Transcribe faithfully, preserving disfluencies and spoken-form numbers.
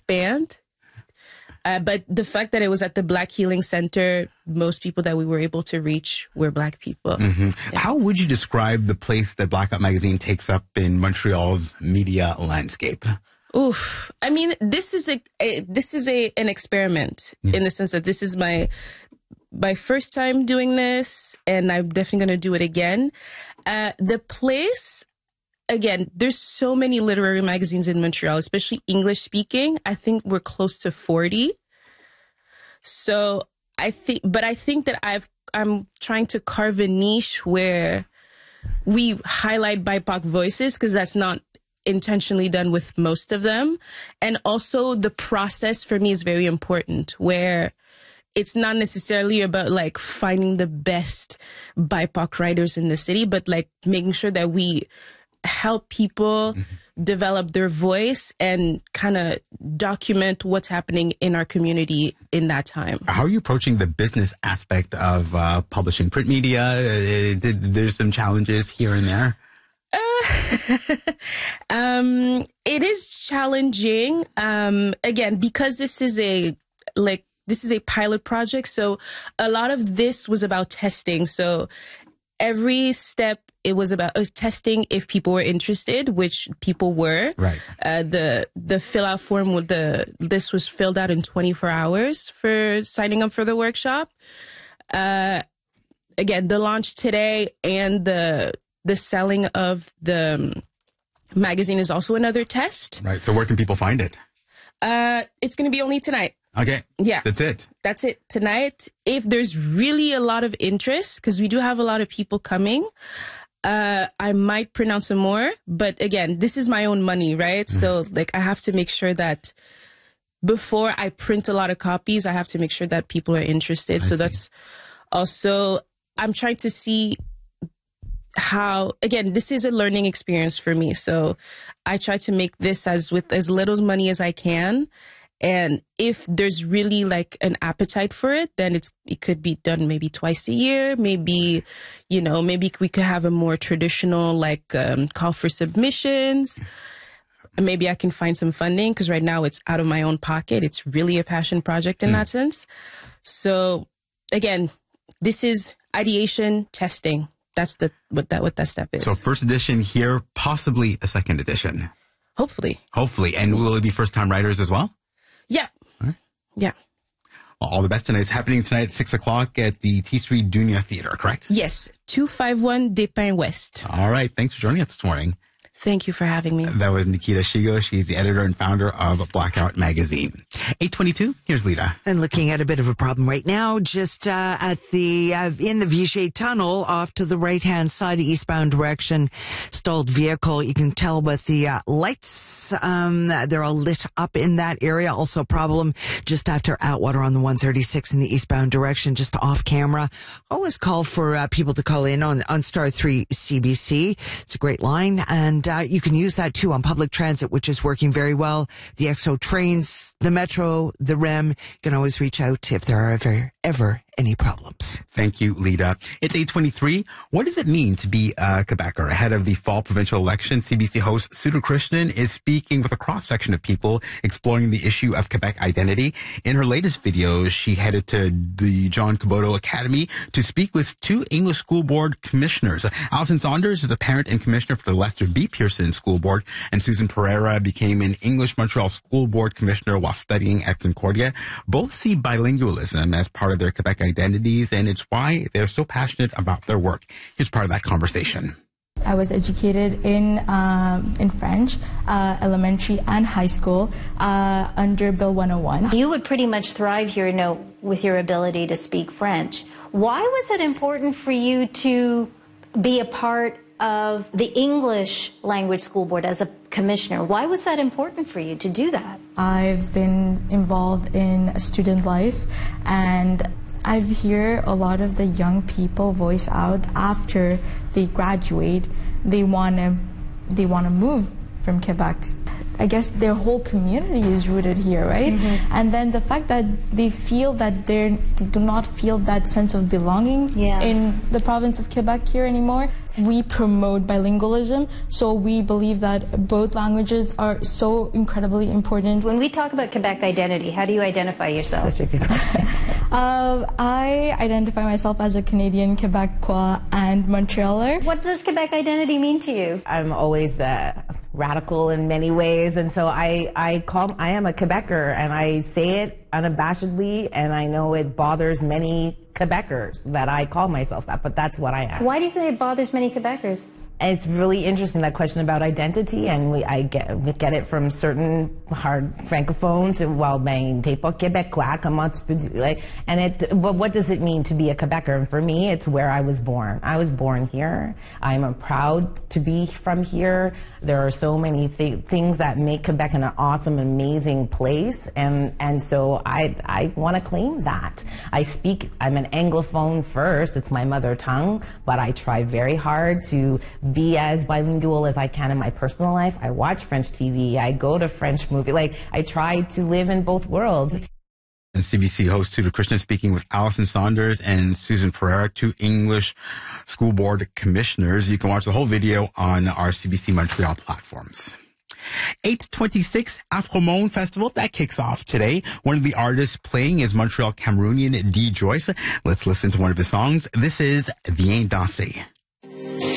expand. Uh, but the fact that it was at the Black Healing Center, most people that we were able to reach were Black people. Mm-hmm. Yeah. How would you describe the place that Blackout Magazine takes up in Montreal's media landscape? Oof. I mean, this is a, a this is a an experiment mm. in the sense that this is my my first time doing this, and I'm definitely going to do it again. Uh, the place. Again, there's so many literary magazines in Montreal, especially English speaking. I think we're close to forty. So I think, but I think that I've, I'm trying to carve a niche where we highlight B I P O C voices, because that's not intentionally done with most of them. And also the process for me is very important, where it's not necessarily about like finding the best B I P O C writers in the city, but like making sure that we help people mm-hmm. develop their voice and kind of document what's happening in our community in that time. How are you approaching the business aspect of uh, publishing print media? Uh, did, there's some challenges here and there. Uh, um, it is challenging. Um, again, because this is a like this is a pilot project, so a lot of this was about testing. So every step, it was about uh, testing if people were interested, which people were. Right. Uh, the the fill out form with the this was filled out in twenty-four hours for signing up for the workshop. Uh, again, the launch today and the the selling of the magazine is also another test. Right. So where can people find it? Uh, it's going to be only tonight. Okay. Yeah. That's it. That's it. Tonight, if there's really a lot of interest, because we do have a lot of people coming, uh, I might print out some more. But again, this is my own money, right? Mm-hmm. So like I have to make sure that before I print a lot of copies, I have to make sure that people are interested. I so see. That's also, I'm trying to see how, again, this is a learning experience for me. So I try to make this as with as little money as I can. And if there's really like an appetite for it, then it's it could be done maybe twice a year. Maybe, you know, maybe we could have a more traditional like um, call for submissions. And maybe I can find some funding, because right now it's out of my own pocket. It's really a passion project in mm. that sense. So again, this is ideation testing. That's the what that what that step is. So first edition here, possibly a second edition. Hopefully. Hopefully. And will it be first time writers as well? Yeah. Right. Yeah. Well, all the best tonight. It's happening tonight at six o'clock at the T Street Dunia Theater, correct? Yes. two fifty-one Des Pins West. All right. Thanks for joining us this morning. Thank you for having me. That was Nikita Shigo. She's the editor and founder of Blackout Magazine. eight twenty-two, here's Lita. And looking at a bit of a problem right now, just uh, at the uh, in the Vichy Tunnel off to the right-hand side, eastbound direction, stalled vehicle. You can tell with the uh, lights, um, they're all lit up in that area. Also a problem just after Atwater on the one thirty-six in the eastbound direction, just off camera. Always call for uh, people to call in on, on Star three C B C. It's a great line, and uh, you can use that too on public transit, which is working very well. The X O trains, the Metro, the R E M. You can always reach out if there are ever, ever any problems. Thank you, Lita. It's eight twenty-three. What does it mean to be a Quebecer? Ahead of the fall provincial election, C B C host Sudha Krishnan is speaking with a cross-section of people exploring the issue of Quebec identity. In her latest video, she headed to the John Kuboto Academy to speak with two English School Board commissioners. Alison Saunders is a parent and commissioner for the Lester B. Pearson School Board, and Susan Pereira became an English Montreal School Board commissioner while studying at Concordia. Both see bilingualism as part of their Quebec identities, and it's why they're so passionate about their work. Here's part of that conversation. I was educated in um, in French, uh, elementary and high school, uh, under Bill one oh one. You would pretty much thrive here, you know, with your ability to speak French. Why was it important for you to be a part of the English Language School Board as a commissioner? Why was that important for you to do that? I've been involved in student life, and I've heard a lot of the young people voice out after they graduate, they want to they want to move from Quebec. I guess their whole community is rooted here, right? Mm-hmm. And then the fact that they feel that they're, they do not feel that sense of belonging yeah. in the province of Quebec here anymore, We promote bilingualism, so we believe that both languages are so incredibly important. When we talk about Quebec identity, how do you identify yourself? Uh, I identify myself as a Canadian, Quebecois, and Montrealer. What does Quebec identity mean to you? I'm always uh, radical in many ways, and so I, I call I am a Quebecer, and I say it unabashedly, and I know it bothers many Quebecers that I call myself that, but that's what I am. Why do you say it bothers many Quebecers? It's really interesting, that question about identity, and we, I get, we get it from certain hard francophones. Well, ben, t'es pas Québécois, comment tu peux dire? Like, and it, what, what does it mean to be a Quebecer? And for me, it's where I was born. I was born here. I'm proud to be from here. There are so many th- things that make Quebec an awesome, amazing place, and and so I I want to claim that. I speak. I'm an Anglophone first. It's my mother tongue, but I try very hard to be as bilingual as I can in my personal life. I watch French T V. I go to French movies. Like, I try to live in both worlds. And C B C host Suda Krishnan speaking with Allison Saunders and Susan Pereira, two English School Board commissioners. You can watch the whole video on our C B C Montreal platforms. eight twenty-six Afromonde Festival, that kicks off today. One of the artists playing is Montreal Cameroonian D. Joyce. Let's listen to one of his songs. This is Viens danser.